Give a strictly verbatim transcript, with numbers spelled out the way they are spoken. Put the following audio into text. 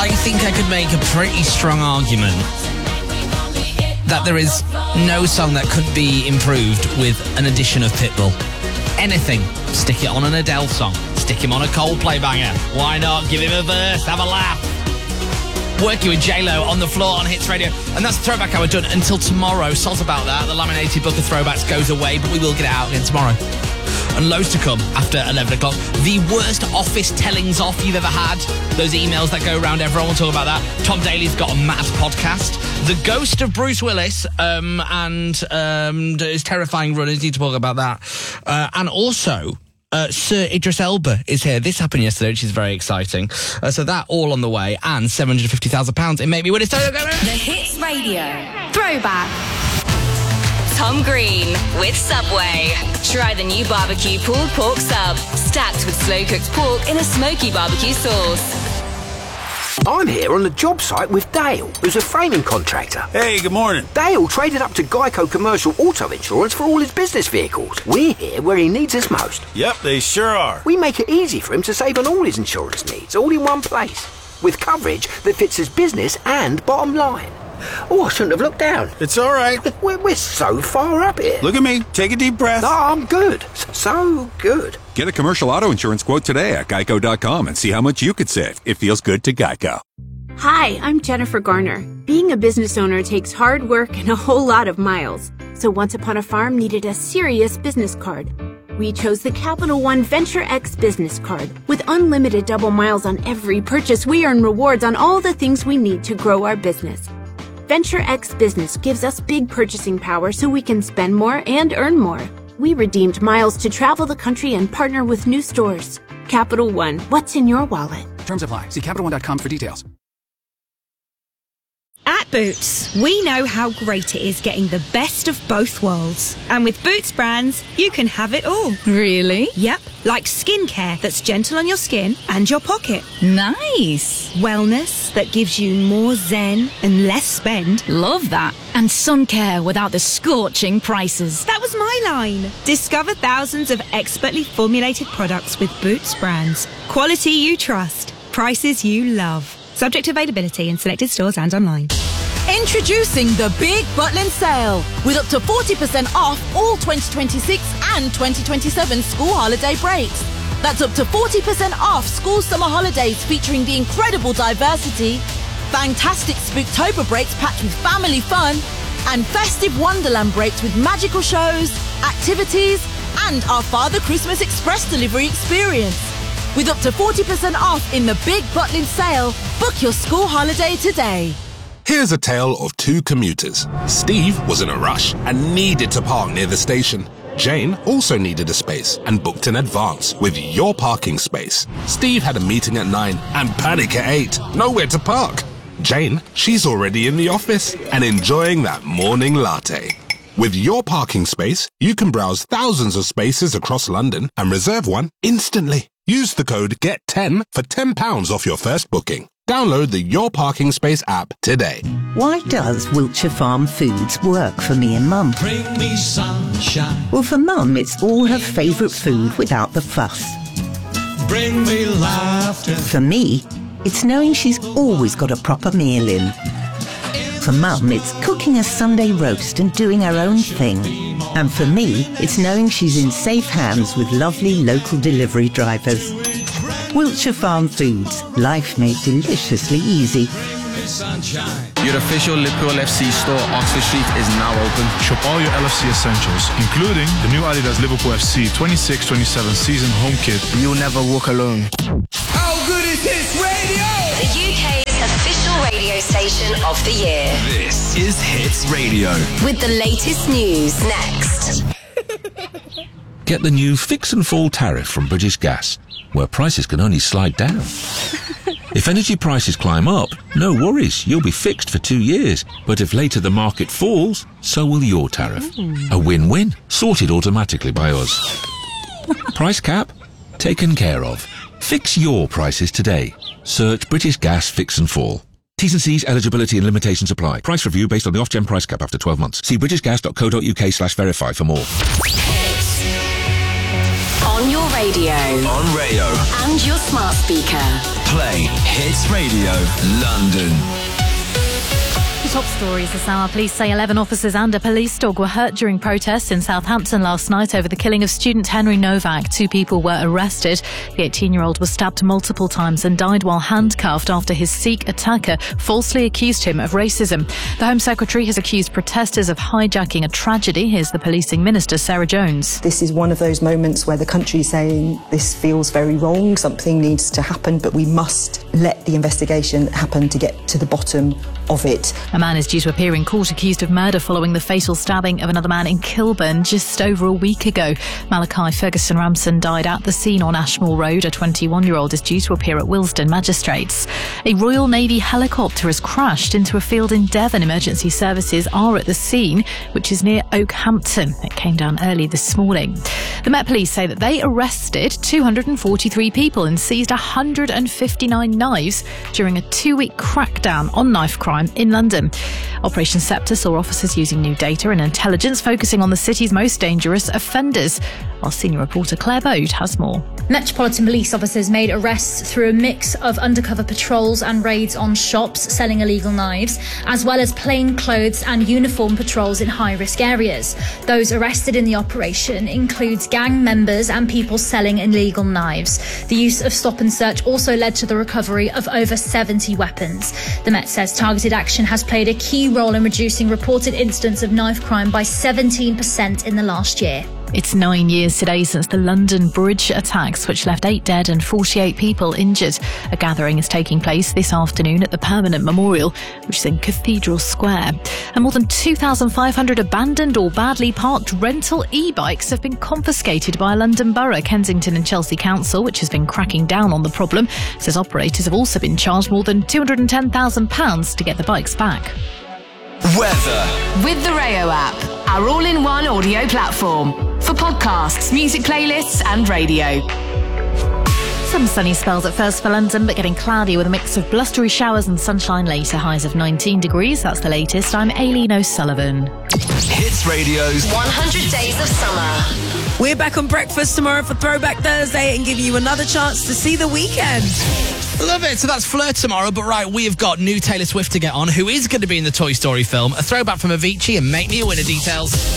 I think I could make a pretty strong argument that there is no song that could be improved with an addition of Pitbull. Anything. Stick it on an Adele song. Stick him on a Coldplay banger. Why not? Give him a verse. Have a laugh. Working with J-Lo on the floor on Hits Radio. And that's the Throwback Hour done until tomorrow. Salt about that. The laminated book of throwbacks goes away, but we will get it out again tomorrow. And loads to come after eleven o'clock. The worst office tellings off you've ever had. Those emails that go around, everyone will talk about that. Tom Daly's got a mad podcast. The ghost of Bruce Willis um, and um, his terrifying run. I need to talk about that. Uh, and also... Uh, Sir Idris Elba is here. This happened yesterday, which is very exciting. Uh, so that all on the way, and seven hundred fifty thousand pounds. It made me win. It's time to go. The Hits Radio Throwback. Tom Green with Subway. Try the new barbecue pulled pork sub, stacked with slow-cooked pork in a smoky barbecue sauce. I'm here on the job site with Dale, who's a framing contractor. Hey, good morning. Dale traded up to Geico Commercial Auto Insurance for all his business vehicles. We're here where he needs us most. Yep, they sure are. We make it easy for him to save on all his insurance needs, all in one place, with coverage that fits his business and bottom line. Oh, I shouldn't have looked down. It's all right. We're, we're so far up here. Look at me. Take a deep breath. Oh, I'm good. So good. Get a commercial auto insurance quote today at geico dot com and see how much you could save. It feels good to Geico. Hi, I'm Jennifer Garner. Being a business owner takes hard work and a whole lot of miles. So Once Upon a Farm needed a serious business card. We chose the Capital One Venture X business card. With unlimited double miles on every purchase, we earn rewards on all the things we need to grow our business. Venture X Business gives us big purchasing power so we can spend more and earn more. We redeemed miles to travel the country and partner with new stores. Capital One, what's in your wallet? Terms apply. See Capital One dot com for details. At Boots, we know how great it is getting the best of both worlds. And with Boots brands, you can have it all. Really? Yep. Like skincare that's gentle on your skin and your pocket. Nice. Wellness that gives you more zen and less spend. Love that. And sun care without the scorching prices. That was my line. Discover thousands of expertly formulated products with Boots brands. Quality you trust. Prices you love. Subject to availability in selected stores and online. Introducing the Big Butlin Sale with up to forty percent off all twenty twenty-six and twenty twenty-seven school holiday breaks. That's up to forty percent off school summer holidays featuring the incredible diversity, fantastic Spooktober breaks packed with family fun, and festive Wonderland breaks with magical shows, activities, and our Father Christmas Express delivery experience. With up to forty percent off in the Big Butlin Sale, book your school holiday today. Here's a tale of two commuters. Steve was in a rush and needed to park near the station. Jane also needed a space and booked in advance with Your Parking Space. Steve had a meeting at nine and panic at eight. Nowhere to park. Jane, she's already in the office and enjoying that morning latte. With Your Parking Space, you can browse thousands of spaces across London and reserve one instantly. Use the code G E T ten for ten pounds off your first booking. Download the Your Parking Space app today. Why does Wiltshire Farm Foods work for me and Mum? Bring me sunshine. Well, for Mum, it's all her favourite food without the fuss. Bring me laughter. For me, it's knowing she's always got a proper meal in. For Mum, it's cooking a Sunday roast and doing her own thing. And for me, it's knowing she's in safe hands with lovely local delivery drivers. Wiltshire Farm Foods, life made deliciously easy. Your official Liverpool F C store, Oxford Street, is now open. Shop all your L F C essentials, including the new Adidas Liverpool F C twenty-six twenty-seven season home kit. You'll never walk alone. How good is Hits Radio? The U K's official radio station of the year. This is Hits Radio. With the latest news next. Get the new Fix and Fall tariff from British Gas, where prices can only slide down. If energy prices climb up, no worries, you'll be fixed for two years. But if later the market falls, so will your tariff. A win-win, sorted automatically by us. Price cap? Taken care of. Fix your prices today. Search British Gas Fix and Fall. T's and C's, eligibility and limitations apply. Price review based on the off-gen price cap after twelve months. See britishgas dot co dot uk slash verify for more. On your radio. Radio. On Rayo. And your smart speaker. Play Hits Radio London. Top stories this hour. Police say eleven officers and a police dog were hurt during protests in Southampton last night over the killing of student Henry Novak. Two people were arrested. The eighteen-year-old was stabbed multiple times and died while handcuffed after his Sikh attacker falsely accused him of racism. The Home Secretary has accused protesters of hijacking a tragedy. Here's the Policing Minister, Sarah Jones. This is one of those moments where the country is saying this feels very wrong, something needs to happen, but we must let the investigation happen to get to the bottom of it. A man is due to appear in court accused of murder following the fatal stabbing of another man in Kilburn just over a week ago. Malachi Ferguson Ramson died at the scene on Ashmore Road. A twenty-one-year-old is due to appear at Willesden Magistrates. A Royal Navy helicopter has crashed into a field in Devon. Emergency services are at the scene, which is near Oakhampton. It came down early this morning. The Met Police say that they arrested two hundred forty-three people and seized one hundred fifty-nine knives during a two-week crackdown on knife crime in London. Operation Scepter saw officers using new data and intelligence focusing on the city's most dangerous offenders. Our senior reporter Claire Bode has more. Metropolitan Police officers made arrests through a mix of undercover patrols and raids on shops selling illegal knives, as well as plain clothes and uniform patrols in high-risk areas. Those arrested in the operation includes gang members and people selling illegal knives. The use of stop and search also led to the recovery of over seventy weapons. The Met says targeted action has played a key role in reducing reported incidents of knife crime by seventeen percent in the last year. It's nine years today since the London Bridge attacks, which left eight dead and forty-eight people injured. A gathering is taking place this afternoon at the Permanent Memorial, which is in Cathedral Square. And more than two thousand five hundred abandoned or badly parked rental e-bikes have been confiscated by London Borough. Kensington and Chelsea Council, which has been cracking down on the problem, says operators have also been charged more than two hundred ten thousand pounds to get the bikes back. Weather. With the Rayo app, our all-in-one audio platform for podcasts, music playlists and radio. Some sunny spells at first for London, but getting cloudy with a mix of blustery showers and sunshine later. Highs of nineteen degrees. That's the latest. I'm Aileen O'Sullivan. Hits Radio's one hundred Days of Summer. We're back on Breakfast tomorrow for Throwback Thursday and give you another chance to see the weekend. Love it. So that's Fleur tomorrow, but right, we have got new Taylor Swift to get on, who is going to be in the Toy Story film, a throwback from Avicii, and make me a winner details.